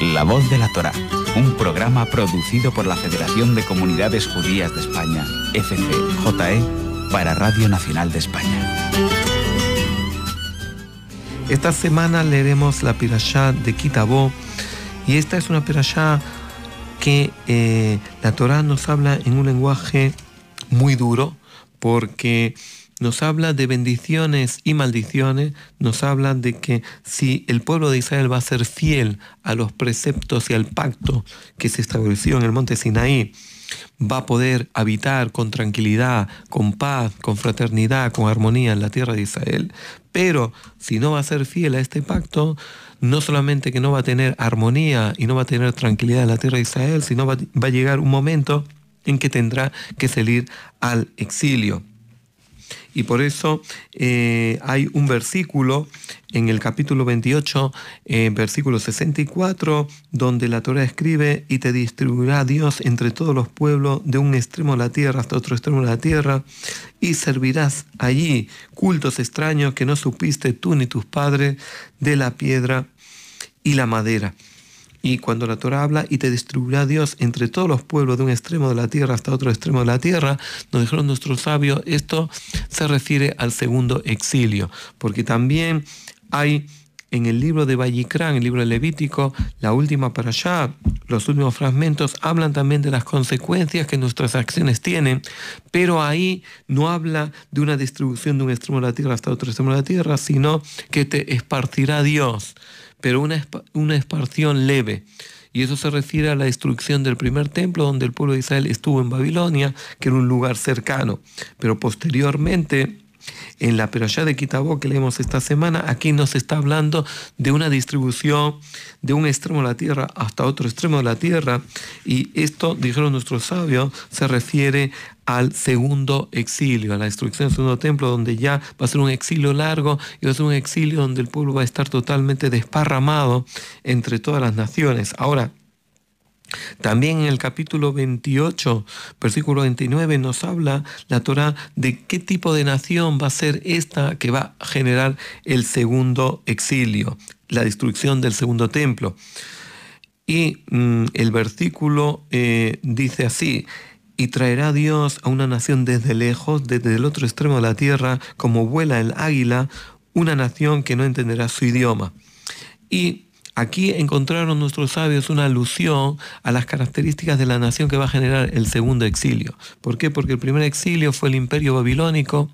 La Voz de la Torá, un programa producido por la Federación de Comunidades Judías de España, FCJE, para Radio Nacional de España. Esta semana leeremos la Pirashá de Ki Tavo, y esta es una Pirashá que la Torá nos habla en un lenguaje muy duro, porque nos habla de bendiciones y maldiciones, nos habla de que si el pueblo de Israel va a ser fiel a los preceptos y al pacto que se estableció en el monte Sinaí, va a poder habitar con tranquilidad, con paz, con fraternidad, con armonía en la tierra de Israel. Pero si no va a ser fiel a este pacto, no solamente que no va a tener armonía y no va a tener tranquilidad en la tierra de Israel, sino va a llegar un momento en que tendrá que salir al exilio. Y por eso hay un versículo en el capítulo 28, versículo 64, donde la Torá escribe: y te distribuirá Dios entre todos los pueblos, de un extremo de la tierra hasta otro extremo de la tierra, y servirás allí cultos extraños que no supiste tú ni tus padres, de la piedra y la madera. Y cuando la Torá habla, y te distribuirá Dios entre todos los pueblos, de un extremo de la tierra hasta otro extremo de la tierra, nos dijeron nuestros sabios, esto se refiere al segundo exilio, porque también hay en el libro de Vayikra, en el libro de Levítico, la última parashá, los últimos fragmentos, hablan también de las consecuencias que nuestras acciones tienen, pero ahí no habla de una distribución de un extremo de la tierra hasta otro extremo de la tierra, sino que te esparcirá Dios, pero una esparción leve. Y eso se refiere a la destrucción del primer templo, donde el pueblo de Israel estuvo en Babilonia, que era un lugar cercano. Pero posteriormente, en la Perashá de Ki Tavo que leemos esta semana, aquí nos está hablando de una distribución de un extremo de la tierra hasta otro extremo de la tierra. Y esto, dijeron nuestros sabios, se refiere al segundo exilio, a la destrucción del segundo templo, donde ya va a ser un exilio largo y va a ser un exilio donde el pueblo va a estar totalmente desparramado entre todas las naciones. Ahora, también en el capítulo 28, versículo 29, nos habla la Torá de qué tipo de nación va a ser esta que va a generar el segundo exilio, la destrucción del segundo templo. Y el versículo dice así: y traerá Dios a una nación desde lejos, desde el otro extremo de la tierra, como vuela el águila, una nación que no entenderá su idioma. Y aquí encontraron nuestros sabios una alusión a las características de la nación que va a generar el segundo exilio. ¿Por qué? Porque el primer exilio fue el imperio babilónico,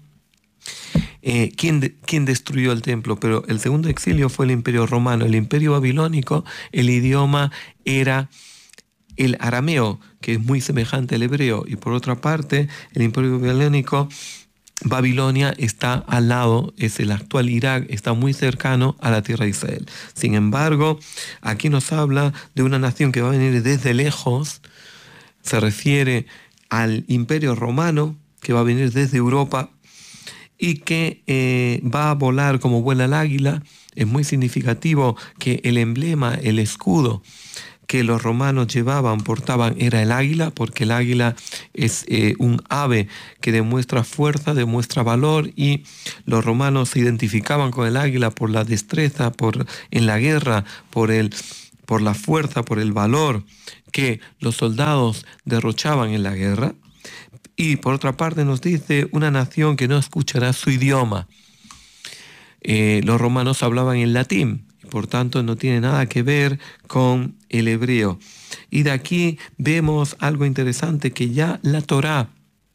quien destruyó el templo, pero el segundo exilio fue el imperio romano. El imperio babilónico, el idioma era el arameo, que es muy semejante al hebreo, y por otra parte, el imperio babilónico, Babilonia está al lado, es el actual Irak, está muy cercano a la tierra de Israel. Sin embargo, aquí nos habla de una nación que va a venir desde lejos, se refiere al imperio romano, que va a venir desde Europa y que va a volar como vuela el águila. Es muy significativo que el emblema, el escudo que los romanos portaban, era el águila, porque el águila es un ave que demuestra fuerza, demuestra valor, y los romanos se identificaban con el águila por la destreza, en la guerra, por la fuerza, por el valor que los soldados derrochaban en la guerra. Y por otra parte nos dice una nación que no escuchará su idioma. Los romanos hablaban en latín, por tanto no tiene nada que ver con el hebreo. Y de aquí vemos algo interesante, que ya la Torá,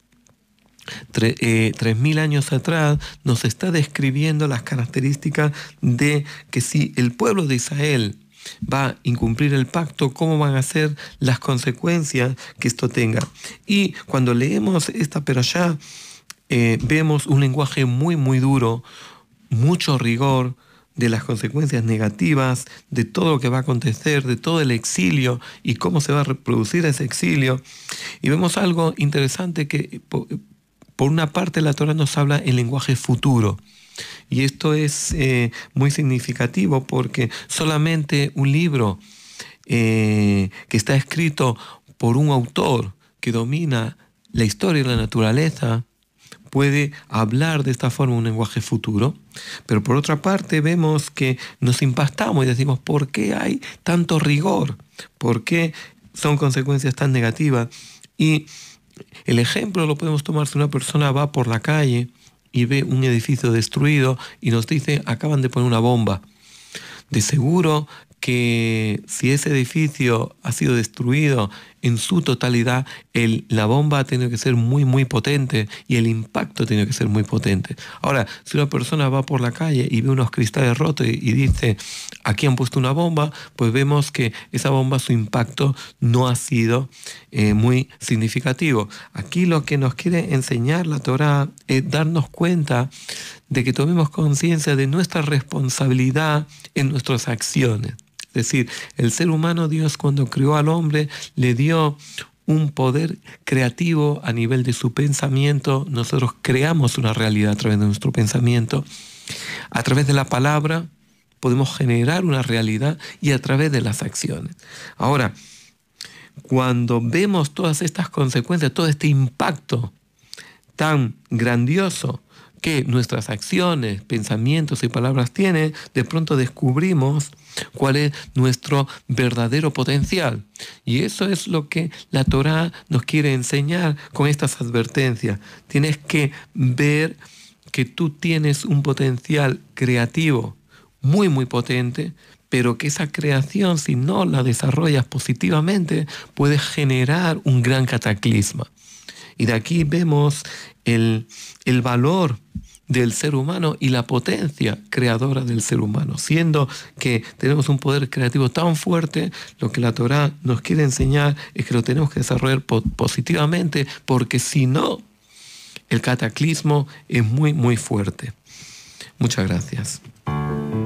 3000 años atrás, nos está describiendo las características de que si el pueblo de Israel va a incumplir el pacto, cómo van a ser las consecuencias que esto tenga. Y cuando leemos esta perashá, vemos un lenguaje muy, muy duro, mucho rigor de las consecuencias negativas, de todo lo que va a acontecer, de todo el exilio y cómo se va a reproducir ese exilio. Y vemos algo interesante, que por una parte la Torá nos habla en lenguaje futuro. Y esto es muy significativo, porque solamente un libro que está escrito por un autor que domina la historia y la naturaleza puede hablar de esta forma un lenguaje futuro, pero por otra parte vemos que nos impactamos y decimos, ¿por qué hay tanto rigor? ¿Por qué son consecuencias tan negativas? Y el ejemplo lo podemos tomar si una persona va por la calle y ve un edificio destruido y nos dice, acaban de poner una bomba. De seguro que si ese edificio ha sido destruido en su totalidad, la bomba ha tenido que ser muy, muy potente y el impacto ha tenido que ser muy potente. Ahora, si una persona va por la calle y ve unos cristales rotos y dice, aquí han puesto una bomba, pues vemos que esa bomba, su impacto no ha sido muy significativo. Aquí lo que nos quiere enseñar la Torá es darnos cuenta de que tomemos conciencia de nuestra responsabilidad en nuestras acciones. Es decir, el ser humano, Dios cuando creó al hombre, le dio un poder creativo a nivel de su pensamiento. Nosotros creamos una realidad a través de nuestro pensamiento. A través de la palabra podemos generar una realidad y a través de las acciones. Ahora, cuando vemos todas estas consecuencias, todo este impacto tan grandioso que nuestras acciones, pensamientos y palabras tienen, de pronto descubrimos cuál es nuestro verdadero potencial. Y eso es lo que la Torá nos quiere enseñar con estas advertencias. Tienes que ver que tú tienes un potencial creativo muy, muy potente, pero que esa creación, si no la desarrollas positivamente, puede generar un gran cataclisma. Y de aquí vemos el valor del ser humano y la potencia creadora del ser humano. Siendo que tenemos un poder creativo tan fuerte, lo que la Torá nos quiere enseñar es que lo tenemos que desarrollar positivamente, porque si no, el cataclismo es muy, muy fuerte. Muchas gracias.